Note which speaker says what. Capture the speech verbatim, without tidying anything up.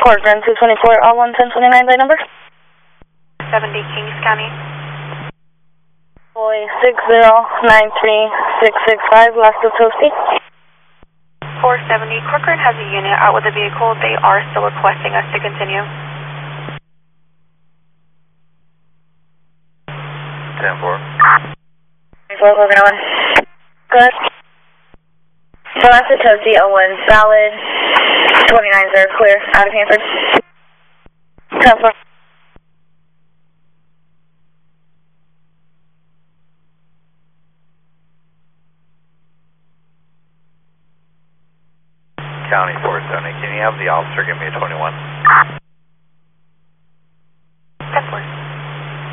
Speaker 1: Court Grand two twenty-four, all one ten twenty-nine by number.
Speaker 2: seventy Kings County.
Speaker 1: Boy six zero nine three six six five, last of Toasty.
Speaker 2: four seventy, Corcoran has a unit out with a vehicle. They are still requesting us to continue.
Speaker 3: ten four.
Speaker 1: four, Corcoran oh one. Go ahead. So last of Toasty, oh one, solid. twenty-nines are clear, out of Hanford. ten four.
Speaker 3: County four seventy, can you have the officer give me a twenty-one?